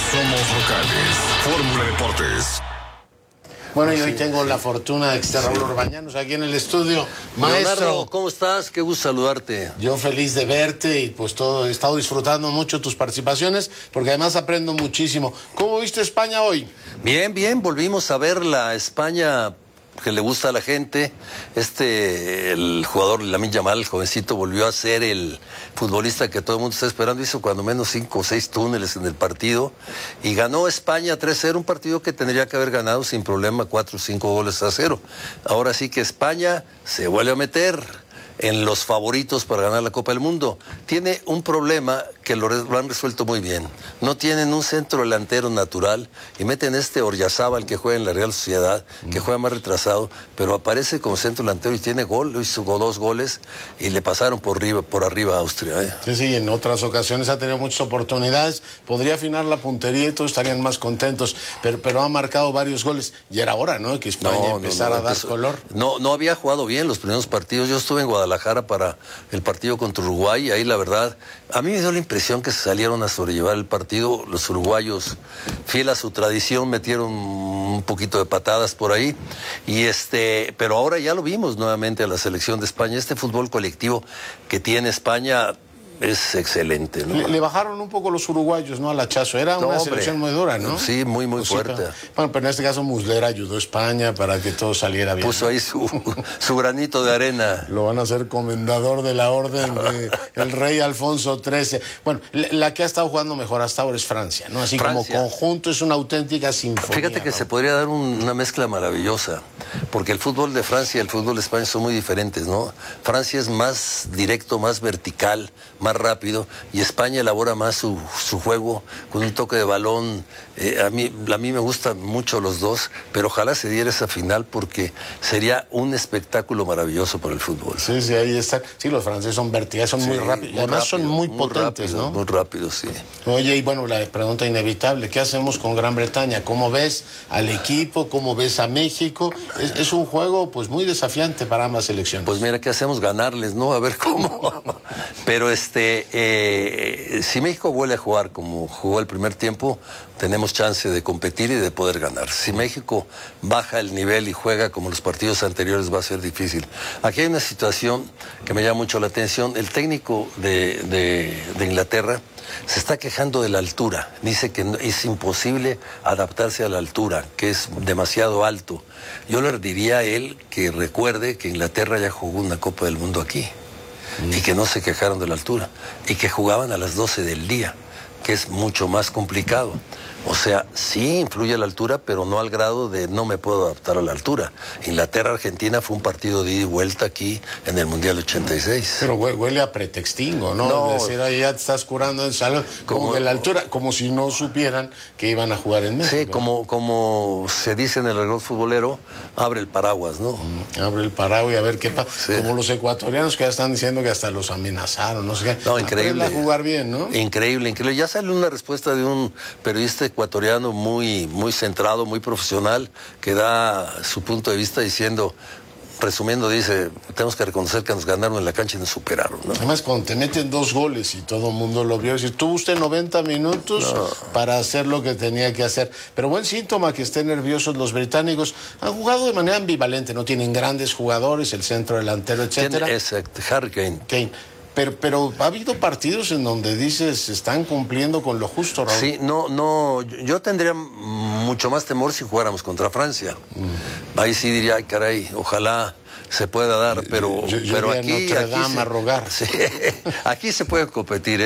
somos locales. Fórmula Deportes. Bueno, y hoy tengo la fortuna de que esté Raúl Orbañanos aquí en el estudio. Maestro, Leonardo, ¿cómo estás? Qué gusto saludarte. yo feliz de verte y pues he estado disfrutando mucho tus participaciones porque además aprendo muchísimo. ¿Cómo viste España hoy? Bien, bien, volvimos a ver la España que le gusta a la gente. El jugador Lamine Yamal, el jovencito, volvió a ser el futbolista que todo el mundo está esperando. Hizo cuando menos 5 o 6 túneles en el partido y ganó España 3-0, un partido que tendría que haber ganado sin problema 4 o 5 goles a 0. Ahora sí que España se vuelve a meter en los favoritos para ganar la Copa del Mundo. Tiene un problema que lo han resuelto muy bien. No tienen un centro delantero natural y meten Oryazábal que juega en la Real Sociedad, que juega más retrasado, pero aparece como centro delantero y tiene gol, hizo 2 goles y le pasaron por arriba a Austria. Sí, en otras ocasiones ha tenido muchas oportunidades, podría afinar la puntería y todos estarían más contentos, pero ha marcado varios goles y era hora, ¿no?, que España empezara a dar color. No había jugado bien los primeros partidos. Yo estuve en Guadalajara para el partido contra Uruguay y ahí la verdad, a mí me dio la impresión que se salieron a sobrellevar el partido. Los uruguayos, fiel a su tradición, metieron un poquito de patadas por ahí pero ahora ya lo vimos nuevamente a la selección de España. Este fútbol colectivo que tiene España es excelente, ¿no? Le bajaron un poco los uruguayos, ¿no?, al hachazo. Era una selección muy dura, ¿no? Sí, muy fuerte. Bueno, pero en este caso Muslera ayudó a España para que todo saliera bien. Puso ahí su granito de arena. Lo van a hacer comendador de la orden del rey Alfonso XIII. Bueno, la que ha estado jugando mejor hasta ahora es Francia, ¿no? Así Francia, como conjunto, es una auténtica sinfonía. Fíjate que se podría dar una mezcla maravillosa, porque el fútbol de Francia y el fútbol de España son muy diferentes, ¿no? Francia es más directo, más vertical, más rápido, y España elabora más su juego con un toque de balón. A mí me gustan mucho los dos, pero ojalá se diera esa final porque sería un espectáculo maravilloso para el fútbol. Sí, ahí está. Sí, los franceses son verticales, son muy rápidos, además son muy potentes, rápido, ¿no? Muy rápidos, sí. Oye, y bueno, la pregunta inevitable, ¿qué hacemos con Gran Bretaña? ¿Cómo ves al equipo? ¿Cómo ves a México? Es un juego pues muy desafiante para ambas selecciones. Pues mira, ¿qué hacemos? Ganarles, ¿no? A ver cómo. Pero si México vuelve a jugar como jugó el primer tiempo, tenemos chance de competir y de poder ganar. Si México baja el nivel y juega como los partidos anteriores, va a ser difícil. Aquí hay una situación que me llama mucho la atención. El técnico de Inglaterra se está quejando de la altura. Dice que es imposible adaptarse a la altura, que es demasiado alto. Yo le diría a él que recuerde que Inglaterra ya jugó una Copa del Mundo aquí. Y que no se quejaron de la altura, y que jugaban a las 12 del día, que es mucho más complicado. O sea, sí influye la altura, pero no al grado de no me puedo adaptar a la altura. Inglaterra-Argentina fue un partido de ida y vuelta aquí en el Mundial 86. Pero huele a pretextingo, ¿no? No. Es decir, ahí ya te estás curando en salud, como de la altura, como si no supieran que iban a jugar en México. Sí, como se dice en el reloj futbolero, abre el paraguas, ¿no? Abre el paraguas y a ver qué pasa. Sí. Como los ecuatorianos que ya están diciendo que hasta los amenazaron, no sé qué. No, increíble. A jugar bien, ¿no? Increíble. Ya salió una respuesta de un periodista ecuatoriano muy centrado, muy profesional, que da su punto de vista diciendo, resumiendo, dice, tenemos que reconocer que nos ganaron en la cancha y nos superaron, ¿no? Además, cuando te meten 2 goles y todo el mundo lo vio, decir, tuvo usted 90 minutos para hacer lo que tenía que hacer. Pero buen síntoma que estén nerviosos los británicos. Han jugado de manera ambivalente, no tienen grandes jugadores, el centro delantero, etcétera. Exacto, Harry Kane. Pero ha habido partidos en donde dices, están cumpliendo con lo justo, Raúl. Sí, yo tendría mucho más temor si jugáramos contra Francia. Ahí sí diría, ay, caray, ojalá se pueda dar, pero aquí Notre Dame a rogar. Sí, aquí se puede competir,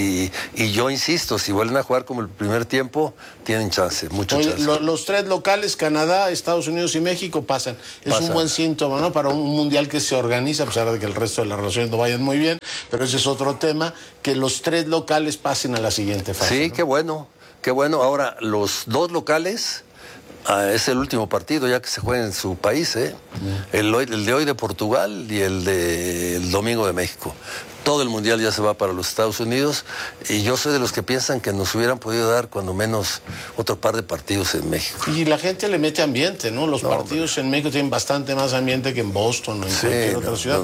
y yo insisto, si vuelven a jugar como el primer tiempo, tienen chance, mucho chance. Los 3 locales, Canadá, Estados Unidos y México, pasan. Es un buen síntoma, ¿no?, para un mundial que se organiza, a pesar de que el resto de las relaciones no vayan muy bien, pero ese es otro tema, que los 3 locales pasen a la siguiente fase. Sí, ¿no? qué bueno. Ahora, los 2 locales, es el último partido ya que se juega en su país, el de hoy de Portugal y el domingo de México. todo el mundial ya se va para los Estados Unidos y yo soy de los que piensan que nos hubieran podido dar cuando menos otro par de partidos en México. Y la gente le mete ambiente, ¿no? Los partidos en México tienen bastante más ambiente que en Boston o en cualquier otra ciudad.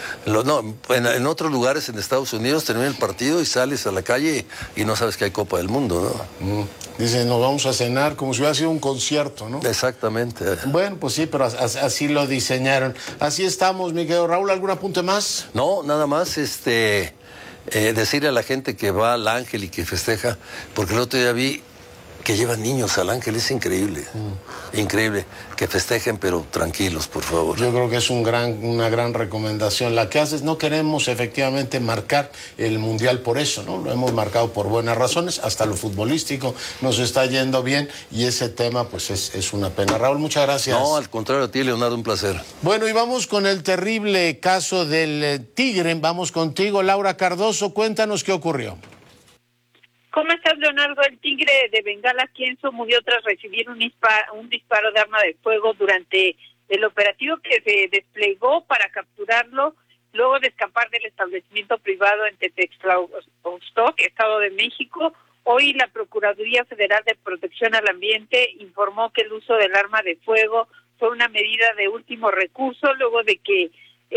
En otros lugares en Estados Unidos termina el partido y sales a la calle y no sabes que hay Copa del Mundo, ¿no? Dicen, nos vamos a cenar como si hubiera sido un concierto, ¿no? Exactamente. Bueno, pues sí, pero así lo diseñaron. Así estamos, mi querido Raúl. ¿Algún apunte más? No, nada más, decirle a la gente que va al Ángel y que festeja, porque el otro día vi que llevan niños al Ángel, es increíble, increíble, que festejen pero tranquilos, por favor. Yo creo que es una gran recomendación la que haces. No queremos efectivamente marcar el Mundial por eso, ¿no? Lo hemos marcado por buenas razones, hasta lo futbolístico nos está yendo bien y ese tema pues es una pena. Raúl, muchas gracias. No, al contrario a ti, Leonardo, un placer. Bueno, y vamos con el terrible caso del Tigre, vamos contigo, Laura Cardoso, cuéntanos qué ocurrió. ¿Cómo estás, Leonardo? El Tigre de Bengala Quienzo murió tras recibir un disparo de arma de fuego durante el operativo que se desplegó para capturarlo luego de escapar del establecimiento privado en Tetextlaostoc, Estado de México. Hoy la Procuraduría Federal de Protección al Ambiente informó que el uso del arma de fuego fue una medida de último recurso luego de que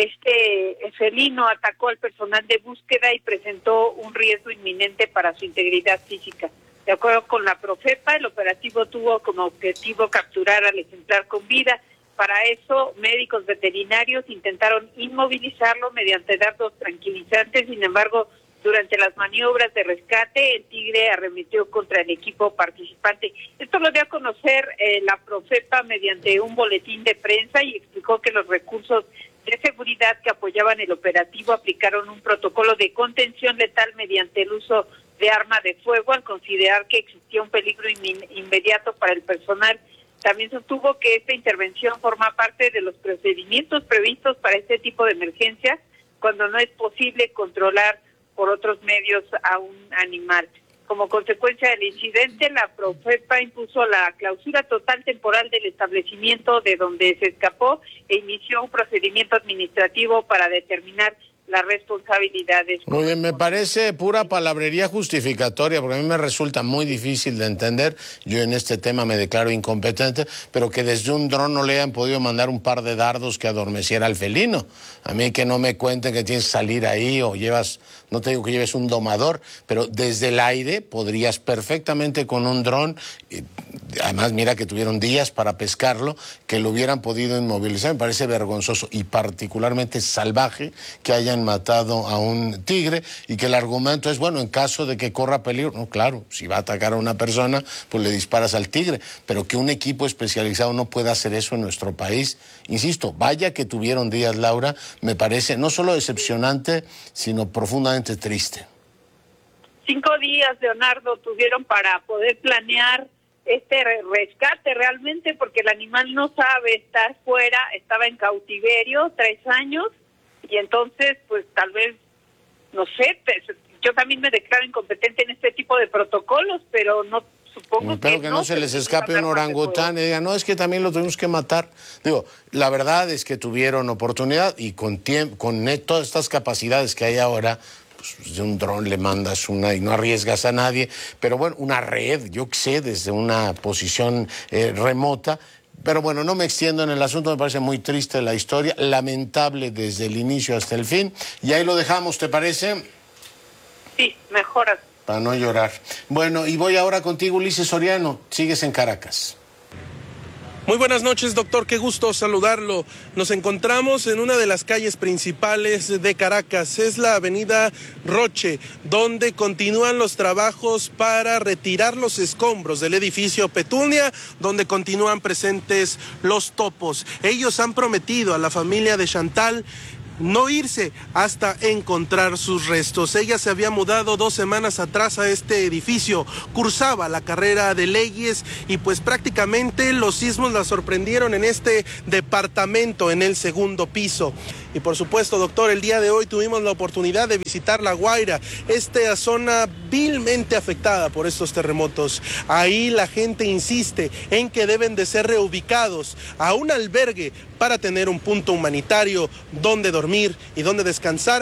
este felino atacó al personal de búsqueda y presentó un riesgo inminente para su integridad física. De acuerdo con la Profepa, el operativo tuvo como objetivo capturar al ejemplar con vida. Para eso, médicos veterinarios intentaron inmovilizarlo mediante dardos tranquilizantes. Sin embargo, durante las maniobras de rescate, el Tigre arremetió contra el equipo participante. Esto lo dio a conocer la Profepa mediante un boletín de prensa y explicó que los recursos de seguridad que apoyaban el operativo aplicaron un protocolo de contención letal mediante el uso de arma de fuego al considerar que existía un peligro inmediato para el personal. También sostuvo que esta intervención forma parte de los procedimientos previstos para este tipo de emergencias cuando no es posible controlar por otros medios a un animal. Como consecuencia del incidente, la Profepa impuso la clausura total temporal del establecimiento de donde se escapó e inició un procedimiento administrativo para determinar las responsabilidades. Muy bien, me parece pura palabrería justificatoria, porque a mí me resulta muy difícil de entender. Yo en este tema me declaro incompetente, pero que desde un dron no le hayan podido mandar un par de dardos que adormeciera al felino. A mí que no me cuenten que tienes que salir ahí o llevas, no te digo que lleves un domador, pero desde el aire podrías perfectamente con un dron, además mira que tuvieron días para pescarlo, que lo hubieran podido inmovilizar. Me parece vergonzoso y particularmente salvaje que hayan matado a un tigre y que el argumento es, bueno, en caso de que corra peligro, no, claro, si va a atacar a una persona, pues le disparas al tigre, pero que un equipo especializado no pueda hacer eso en nuestro país, insisto, vaya que tuvieron días, Laura, me parece no solo decepcionante, sino profundamente triste. 5 días, Leonardo, tuvieron para poder planear este rescate realmente, porque el animal no sabe estar fuera, estaba en cautiverio 3 años, y entonces, pues tal vez, no sé, yo también me declaro incompetente en este tipo de protocolos, pero no supongo espero que no se les escape un orangután y digan, no, es que también lo tuvimos que matar. Digo, la verdad es que tuvieron oportunidad y con todas estas capacidades que hay ahora, pues de un dron le mandas una y no arriesgas a nadie, pero bueno, una red, yo qué sé, desde una posición remota. Pero bueno, no me extiendo en el asunto, me parece muy triste la historia, lamentable desde el inicio hasta el fin. Y ahí lo dejamos, ¿te parece? Sí, mejor. Para no llorar. Bueno, y voy ahora contigo, Ulises Soriano. Sigues en Caracas. Muy buenas noches, doctor, qué gusto saludarlo. Nos encontramos en una de las calles principales de Caracas, es la avenida Roche, donde continúan los trabajos para retirar los escombros del edificio Petunia, donde continúan presentes los topos. Ellos han prometido a la familia de Chantal no irse hasta encontrar sus restos. Ella se había mudado 2 semanas atrás a este edificio, cursaba la carrera de leyes y pues prácticamente los sismos la sorprendieron en este departamento en el 2º piso. Y por supuesto, doctor, el día de hoy tuvimos la oportunidad de visitar La Guaira, esta zona vilmente afectada por estos terremotos. Ahí la gente insiste en que deben de ser reubicados a un albergue para tener un punto humanitario donde dormir y donde descansar,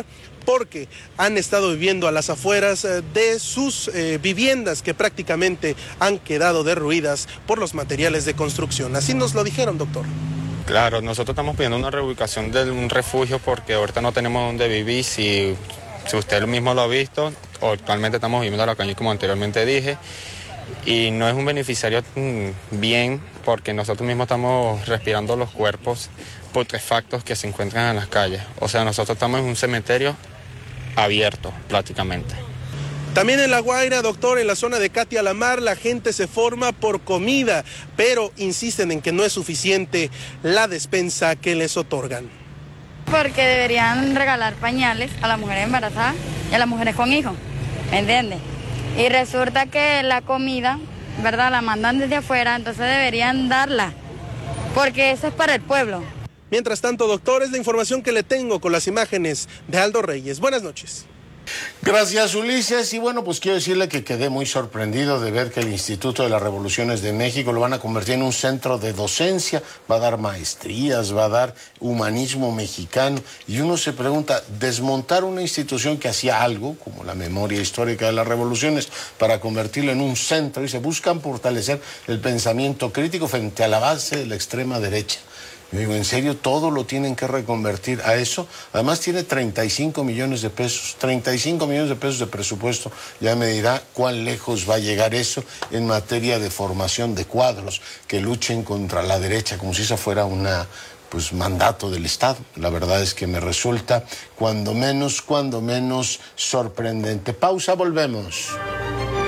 porque han estado viviendo a las afueras de sus viviendas que prácticamente han quedado derruidas por los materiales de construcción. Así nos lo dijeron, doctor. Claro, nosotros estamos pidiendo una reubicación de un refugio porque ahorita no tenemos dónde vivir. Si usted mismo lo ha visto, actualmente estamos viviendo en la calle como anteriormente dije, y no es un beneficiario bien porque nosotros mismos estamos respirando los cuerpos putrefactos que se encuentran en las calles. O sea, nosotros estamos en un cementerio abierto prácticamente. También en La Guaira, doctor, en la zona de Catia La Mar, la gente se forma por comida, pero insisten en que no es suficiente la despensa que les otorgan. Porque deberían regalar pañales a las mujeres embarazadas y a las mujeres con hijos, ¿me entiendes? Y resulta que la comida, ¿verdad?, la mandan desde afuera, entonces deberían darla, porque eso es para el pueblo. Mientras tanto, doctor, es la información que le tengo con las imágenes de Aldo Reyes. Buenas noches. Gracias, Ulises. Y bueno, pues quiero decirle que quedé muy sorprendido de ver que el Instituto de las Revoluciones de México lo van a convertir en un centro de docencia, va a dar maestrías, va a dar humanismo mexicano. Y uno se pregunta, desmontar una institución que hacía algo, como la memoria histórica de las revoluciones, para convertirlo en un centro, y se buscan fortalecer el pensamiento crítico frente a la base de la extrema derecha. Yo digo, ¿en serio todo lo tienen que reconvertir a eso? Además tiene 35 millones de pesos, 35 millones de pesos de presupuesto. Ya me dirá cuán lejos va a llegar eso en materia de formación de cuadros que luchen contra la derecha, como si eso fuera una mandato del Estado. La verdad es que me resulta cuando menos sorprendente. Pausa, volvemos.